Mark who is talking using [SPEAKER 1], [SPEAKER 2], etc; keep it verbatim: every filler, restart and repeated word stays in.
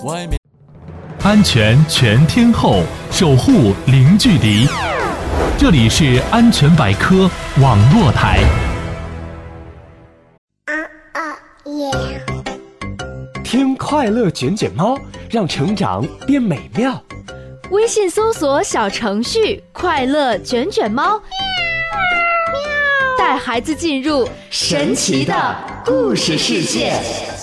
[SPEAKER 1] 外面
[SPEAKER 2] 安全全天候，守护零距离。这里是安全百科网络台。
[SPEAKER 3] 听快乐卷卷猫，让成长变美妙。
[SPEAKER 4] 微信搜索小程序快乐卷卷猫，带孩子进入神奇的故事世界。